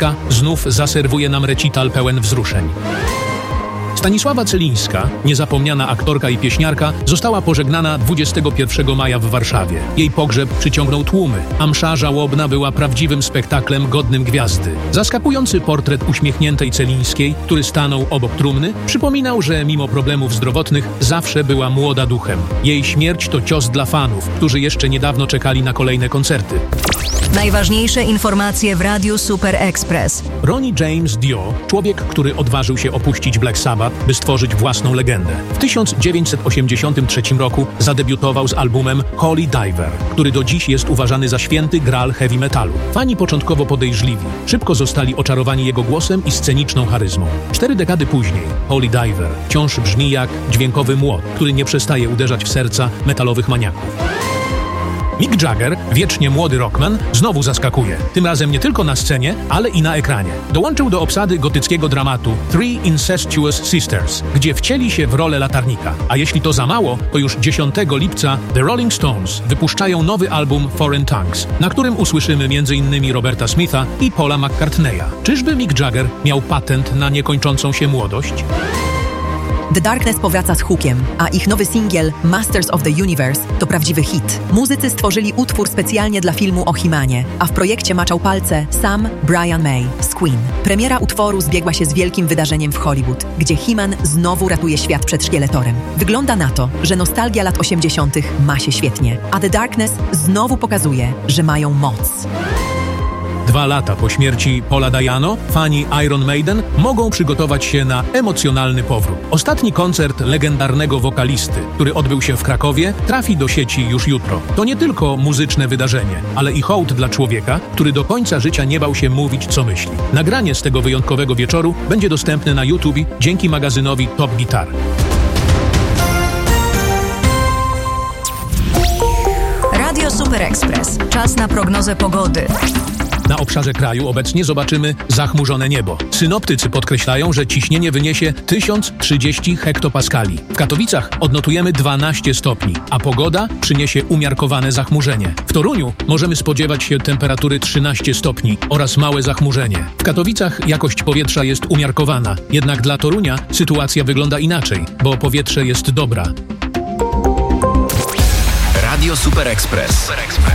Agnieszka znów zaserwuje nam recital pełen wzruszeń. Stanisława Celińska, niezapomniana aktorka i pieśniarka, została pożegnana 21 maja w Warszawie. Jej pogrzeb przyciągnął tłumy, a msza żałobna była prawdziwym spektaklem godnym gwiazdy. Zaskakujący portret uśmiechniętej Celińskiej, który stanął obok trumny, przypominał, że mimo problemów zdrowotnych zawsze była młoda duchem. Jej śmierć to cios dla fanów, którzy jeszcze niedawno czekali na kolejne koncerty. Najważniejsze informacje w Radiu Super Express. Ronnie James Dio, człowiek, który odważył się opuścić Black Sabbath, by stworzyć własną legendę. W 1983 roku zadebiutował z albumem Holy Diver, który do dziś jest uważany za święty graal heavy metalu. Fani początkowo podejrzliwi, szybko zostali oczarowani jego głosem i sceniczną charyzmą. 4 dekady później Holy Diver wciąż brzmi jak dźwiękowy młot, który nie przestaje uderzać w serca metalowych maniaków. Mick Jagger, wiecznie młody rockman, znowu zaskakuje. Tym razem nie tylko na scenie, ale i na ekranie. Dołączył do obsady gotyckiego dramatu Three Incestuous Sisters, gdzie wcieli się w rolę latarnika. A jeśli to za mało, to już 10 lipca The Rolling Stones wypuszczają nowy album Foreign Tongues, na którym usłyszymy m.in. Roberta Smitha i Paula McCartneya. Czyżby Mick Jagger miał patent na niekończącą się młodość? The Darkness powraca z hukiem, a ich nowy singiel Masters of the Universe to prawdziwy hit. Muzycy stworzyli utwór specjalnie dla filmu o He-Manie, a w projekcie maczał palce sam Brian May z Queen. Premiera utworu zbiegła się z wielkim wydarzeniem w Hollywood, gdzie He-Man znowu ratuje świat przed szkieletorem. Wygląda na to, że nostalgia lat 80. ma się świetnie, a The Darkness znowu pokazuje, że mają moc. 2 lata po śmierci Paula Dayano, fani Iron Maiden mogą przygotować się na emocjonalny powrót. Ostatni koncert legendarnego wokalisty, który odbył się w Krakowie, trafi do sieci już jutro. To nie tylko muzyczne wydarzenie, ale i hołd dla człowieka, który do końca życia nie bał się mówić, co myśli. Nagranie z tego wyjątkowego wieczoru będzie dostępne na YouTube dzięki magazynowi Top Guitar. Radio Super Express. Czas na prognozę pogody. Na obszarze kraju obecnie zobaczymy zachmurzone niebo. Synoptycy podkreślają, że ciśnienie wyniesie 1030 hektopaskali. W Katowicach odnotujemy 12 stopni, a pogoda przyniesie umiarkowane zachmurzenie. W Toruniu możemy spodziewać się temperatury 13 stopni oraz małe zachmurzenie. W Katowicach jakość powietrza jest umiarkowana, jednak dla Torunia sytuacja wygląda inaczej, bo powietrze jest dobra. Radio Super Express.